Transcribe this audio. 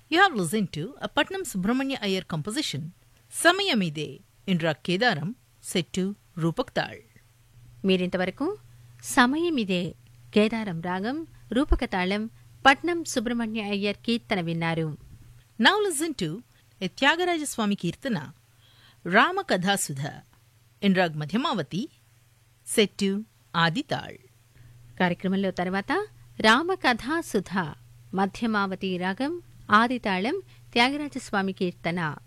You have listened to a Patnam Subramanya Iyer composition, Samayamide, in Rag Kedaram, set to Rupak Tal. మీరింతవరకు సమయమిదే కేదారం రాగం రూపకతాళం పట్నం సుబ్రహ్మణ్య అయ్యర్ కీర్తన విన్నారు. Now listen to a Tyagaraja Swami Kirtana, Rama Kadha Sudha, in Rag Madhyamavati, set to Adital. కార్యక్రమంలో తర్వాత రామకథా సుధ మధ్యమావతి రాగం ఆదితాళం త్యాగరాజస్వామి కీర్తన